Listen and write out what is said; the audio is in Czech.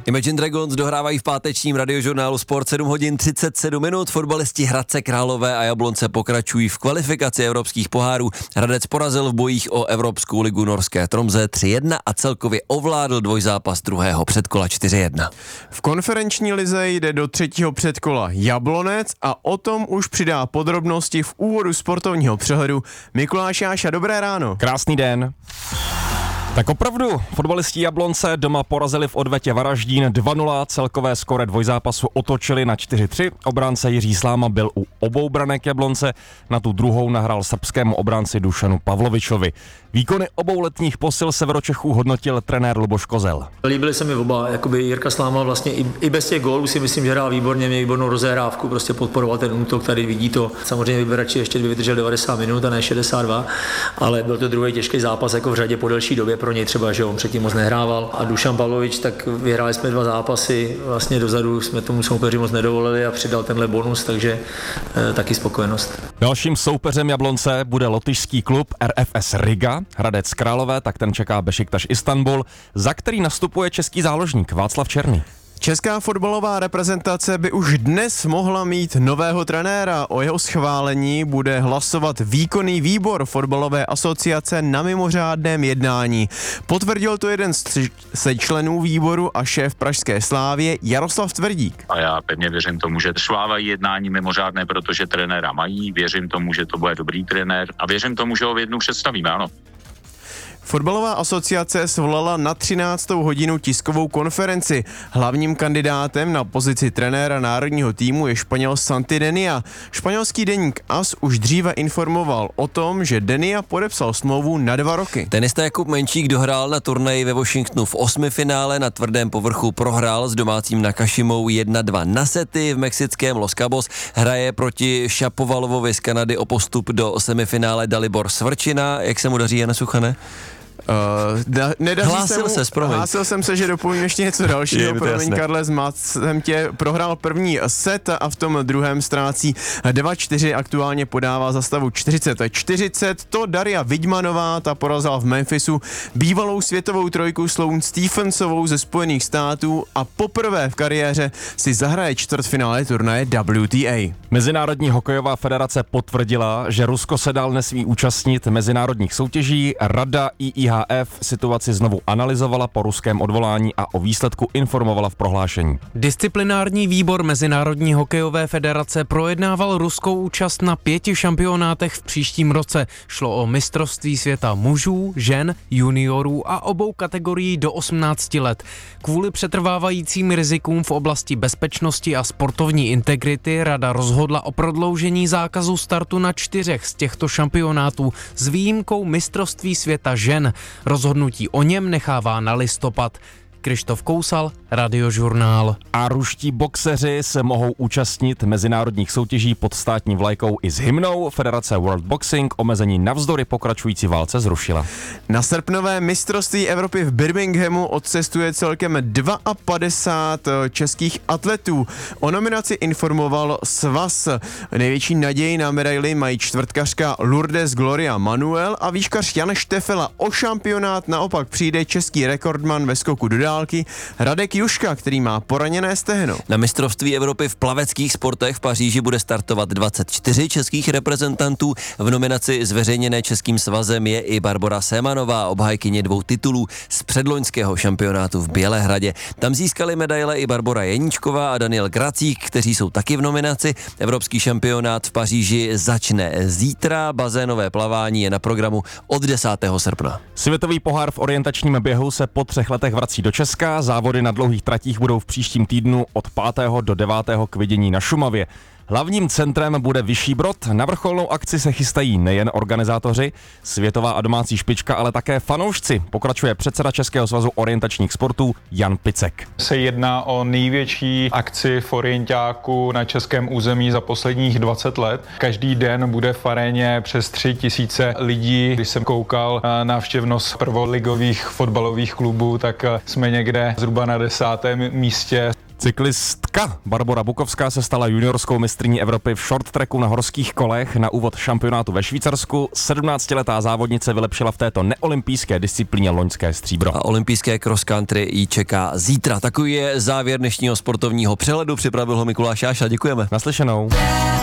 Imagine Dragons dohrávají v pátečním radiožurnálu Sport 7 hodin 37 minut. Fotbalisti Hradce Králové a Jablonce pokračují v kvalifikaci evropských pohárů. Hradec porazil v bojích o Evropskou ligu Norské Tromsø 3-1 a celkově ovládl dvojzápas druhého předkola 4-1. V konferenční lize jde do třetího předkola Jablonec a o tom už přidá podrobnosti v úvodu sportovního přehledu Mikuláš Jáša. Dobré ráno. Krásný den. Tak opravdu, fotbalisti Jablonce doma porazili v odvetě Varaždín 2-0, celkové skóre dvojzápasu otočili na 4-3. Obránce Jiří Sláma byl u obou branek Jablonce, na tu druhou nahrál srbskému obránci Dušanu Pavlovičovi. Výkony obou letních posil Severočechů hodnotil trenér Luboš Kozel. Líbily se mi oba, jakoby Jirka Sláma vlastně i bez těch gólů si myslím, že hrál výborně, měl výbornou rozehrávku, prostě podporoval ten útok, tady vidí to. Samozřejmě Vyberači ještě vydržel 90 minut a ne 62, ale byl to druhý těžký zápas jako v řadě po delší době pro něj třeba, že on předtím moc nehrával. A Dušan Pavlovič, tak vyhráli jsme 2 zápasy, vlastně dozadu jsme tomu soupeři moc nedovolili a přidal tenhle bonus, takže taky spokojenost. Dalším soupeřem Jablonce bude lotyšský klub RFS Riga. Hradec Králové, tak ten čeká Bešiktaš Istanbul, za který nastupuje český záložník Václav Černý. Česká fotbalová reprezentace by už dnes mohla mít nového trenéra. O jeho schválení bude hlasovat výkonný výbor fotbalové asociace na mimořádném jednání. Potvrdil to jeden ze členů výboru a šéf pražské Slávie Jaroslav Tvrdík. A já pevně věřím tomu, že šlávají jednání mimořádné, protože trenéra mají. Věřím tomu, že to bude dobrý trenér a věřím tomu, že ho v jednu představíme, ano. Fotbalová asociace svolala na 13. hodinu tiskovou konferenci. Hlavním kandidátem na pozici trenéra národního týmu je Španěl Santi Denia. Španělský deník AS už dříve informoval o tom, že Denia podepsal smlouvu na 2 roky. Tenista Jakub Menčík dohrál na turnaji ve Washingtonu v 8. finále, na tvrdém povrchu prohrál s domácím Nakashimou 1-2 na sety. V mexickém Los Cabos hraje proti Šapovalovovi z Kanady o postup do semifinále Dalibor Svrčina. Jak se mu daří, Jana Suchane? Hlásil jsem se, že dopovím ještě něco dalšího. Promiň, Karle, zmátl jsem tě. Prohrál první set a v tom druhém ztrácí 2-4, aktuálně podává za stavu 40-40. To Daria Vidmanová, ta porazila v Memphisu bývalou světovou trojku Sloane Stephensovou ze Spojených států a poprvé v kariéře si zahraje čtvrtfinále turnaje WTA. Mezinárodní hokejová federace potvrdila, že Rusko se dál nesmí účastnit mezinárodních soutěží. Rada IIHF situaci znovu analyzovala po ruském odvolání a o výsledku informovala v prohlášení. Disciplinární výbor Mezinárodní hokejové federace projednával ruskou účast na 5 šampionátech v příštím roce. Šlo o mistrovství světa mužů, žen, juniorů a obou kategorií do 18 let. Kvůli přetrvávajícím rizikům v oblasti bezpečnosti a sportovní integrity rada rozhodla o prodloužení zákazu startu na 4 z těchto šampionátů s výjimkou mistrovství světa žen. Rozhodnutí o něm nechává na listopad. Krištof Kousal, Radiožurnál. A ruští boxeři se mohou účastnit mezinárodních soutěží pod státní vlajkou i s hymnou. Federace World Boxing omezení navzdory pokračující válce zrušila. Na srpnové mistrovství Evropy v Birminghamu odcestuje celkem 52 českých atletů. O nominaci informoval svaz. Největší naději na medaili mají čtvrtkařka Lourdes Gloria Manuel a výškař Jan Štefela. O šampionát naopak přijde český rekordman ve skoku do dálky Radek Juška, který má poraněné stehno. Na mistrovství Evropy v plaveckých sportech v Paříži bude startovat 24 českých reprezentantů. V nominaci zveřejněné Českým svazem je i Barbora Sémanová, obhájkyně 2 titulů z předloňského šampionátu v Bělehradě. Tam získali medaile i Barbora Jeníčková a Daniel Gracík, kteří jsou taky v nominaci. Evropský šampionát v Paříži začne zítra. Bazénové plavání je na programu od 10. srpna. Světový pohár v orientačním běhu se po 3 letech vrací do Česka. Závody na dlouhých tratích budou v příštím týdnu od 5. do 9. k vidění na Šumavě. Hlavním centrem bude Vyšší Brod. Na vrcholnou akci se chystají nejen organizátoři, světová a domácí špička, ale také fanoušci. Pokračuje předseda Českého svazu orientačních sportů Jan Picek. Se jedná o největší akci v orientáku na českém území za posledních 20 let. Každý den bude v aréně přes 3000 lidí. Když jsem koukal na návštěvnost prvoligových fotbalových klubů, tak jsme někde zhruba na 10. místě. Cyklistka Barbora Bukovská se stala juniorskou mistryní Evropy v short tracku na horských kolech na úvod šampionátu ve Švýcarsku. 17letá závodnice vylepšila v této neolympijské disciplíně loňské stříbro. A olympijské cross country jí čeká zítra. Takový je závěr dnešního sportovního přehledu. Připravil ho Mikuláš Jáša. Děkujeme. Naslyšenou.